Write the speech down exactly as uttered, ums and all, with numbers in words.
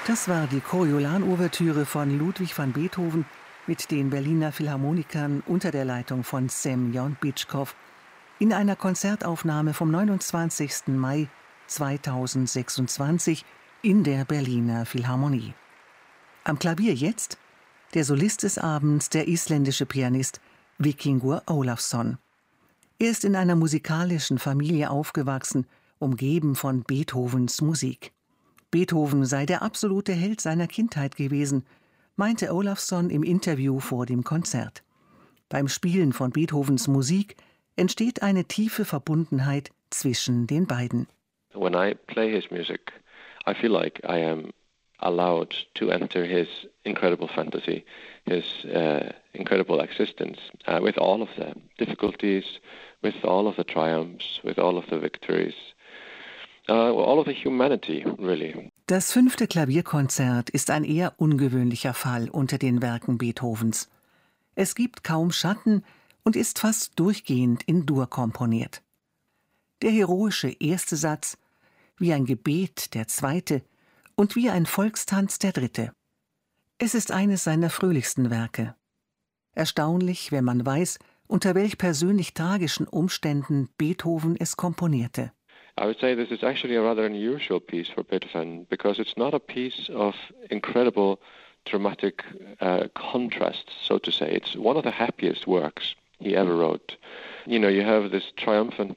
Das war die Coriolan-Ouvertüre von Ludwig van Beethoven mit den Berliner Philharmonikern unter der Leitung von Semjon Bitschkow in einer Konzertaufnahme vom neunundzwanzigsten Mai zweitausendsechsundzwanzig in der Berliner Philharmonie. Am Klavier jetzt der Solist des Abends, der isländische Pianist Víkingur Ólafsson. Er ist in einer musikalischen Familie aufgewachsen, umgeben von Beethovens Musik. Beethoven sei der absolute Held seiner Kindheit gewesen, meinte Ólafsson im Interview vor dem Konzert. Beim Spielen von Beethovens Musik entsteht eine tiefe Verbundenheit zwischen den beiden. When I play his music, I feel like I am allowed to enter his incredible fantasy, his uh, incredible existence, uh, with all of the difficulties, with all of the triumphs, with all of the victories. Uh, all of the humanity, really. Das fünfte Klavierkonzert ist ein eher ungewöhnlicher Fall unter den Werken Beethovens. Es gibt kaum Schatten und ist fast durchgehend in Dur komponiert. Der heroische erste Satz, wie ein Gebet der zweite und wie ein Volkstanz der dritte. Es ist eines seiner fröhlichsten Werke. Erstaunlich, wenn man weiß, unter welch persönlich tragischen Umständen Beethoven es komponierte. I would say this is actually a rather unusual piece for Beethoven because it's not a piece of incredible dramatic uh, contrast, so to say. It's one of the happiest works he ever wrote. You know, you have this triumphant